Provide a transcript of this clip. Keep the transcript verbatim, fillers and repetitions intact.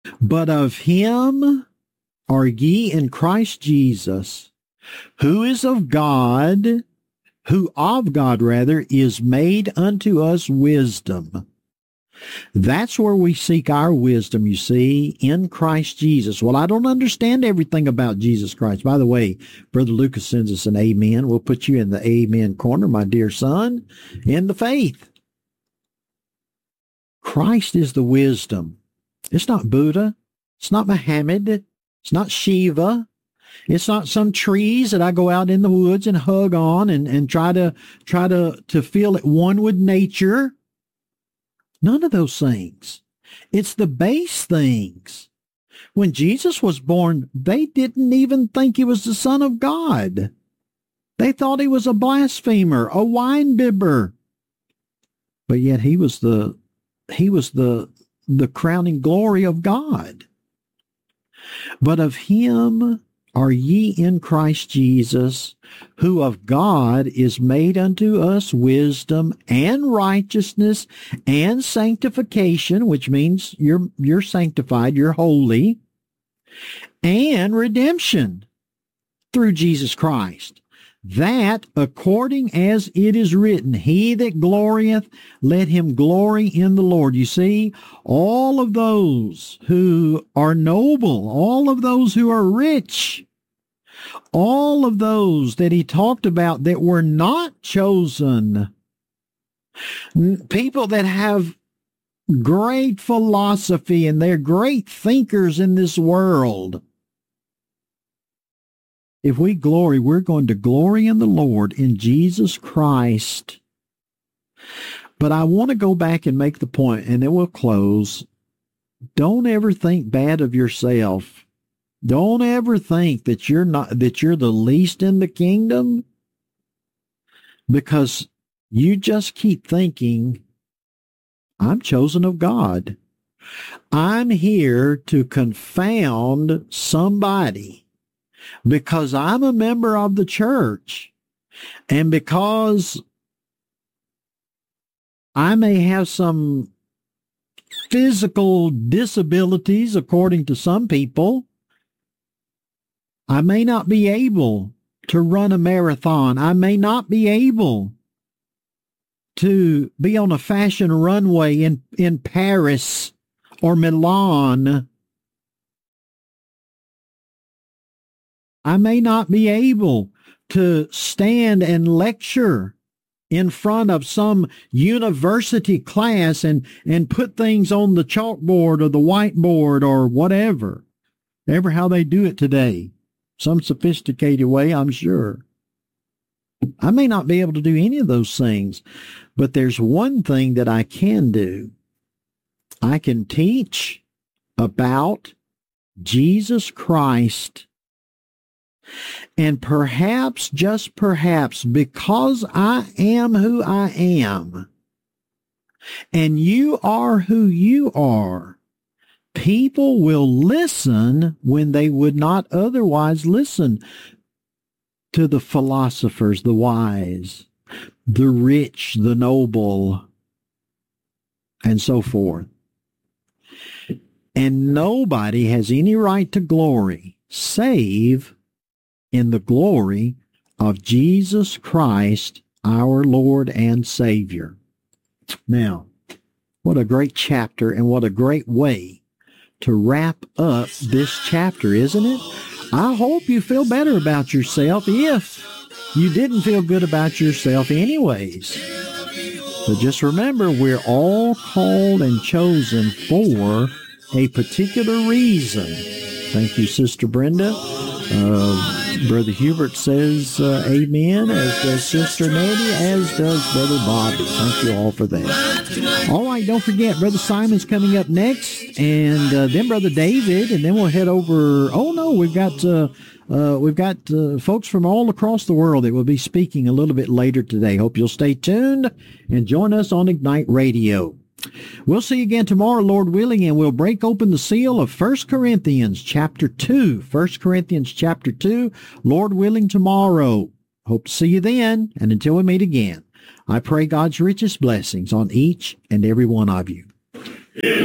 But of him are ye in Christ Jesus, who is of God, who of God rather is made unto us wisdom. That's where we seek our wisdom, you see, in Christ Jesus. Well, I don't understand everything about Jesus Christ. By the way, Brother Lucas sends us an amen. We'll put you in the amen corner, my dear son, in the faith. Christ is the wisdom. It's not Buddha. It's not Muhammad. It's not Shiva. It's not some trees that I go out in the woods and hug on and, and try to try to, to feel at one with nature. None of those things. It's the base things. When Jesus was born, they didn't even think he was the Son of God. They thought he was a blasphemer, a wine bibber. But yet he was the he was the the crowning glory of God. But of him are ye in Christ Jesus, who of God is made unto us wisdom and righteousness and sanctification, which means you're you're sanctified, you're holy, and redemption through Jesus Christ. That according as it is written, he that glorieth, let him glory in the Lord. You see, all of those who are noble, all of those who are rich, all of those that he talked about that were not chosen, people that have great philosophy and they're great thinkers in this world. If we glory, we're going to glory in the Lord, in Jesus Christ. But I want to go back and make the point, and then we'll close. Don't ever think bad of yourself. Don't ever think that you're not that you're the least in the kingdom, because you just keep thinking, I'm chosen of God. I'm here to confound somebody because I'm a member of the church, and because I may have some physical disabilities according to some people. I may not be able to run a marathon. I may not be able to be on a fashion runway in, in Paris or Milan. I may not be able to stand and lecture in front of some university class and, and put things on the chalkboard or the whiteboard or whatever. Ever how they do it today. Some sophisticated way, I'm sure. I may not be able to do any of those things, but there's one thing that I can do. I can teach about Jesus Christ. And perhaps, just perhaps, because I am who I am, and you are who you are, people will listen when they would not otherwise listen to the philosophers, the wise, the rich, the noble, and so forth. And nobody has any right to glory save in the glory of Jesus Christ, our Lord and Savior. Now, what a great chapter and what a great way to wrap up this chapter, isn't it? I hope you feel better about yourself if you didn't feel good about yourself anyways. But just remember, we're all called and chosen for a particular reason. Thank you, Sister Brenda. Uh, Brother Hubert says uh, amen, as does Sister Nettie, as does Brother Bobby. Thank you all for that. All right, don't forget, Brother Simon's coming up next, and uh, then Brother David, and then we'll head over. Oh, no, we've got uh, uh, we've got uh, folks from all across the world that will be speaking a little bit later today. Hope you'll stay tuned and join us on Ignite Radio. We'll see you again tomorrow, Lord willing, and we'll break open the seal of First Corinthians chapter two. First Corinthians chapter two, Lord willing, tomorrow. Hope to see you then, and until we meet again, I pray God's richest blessings on each and every one of you.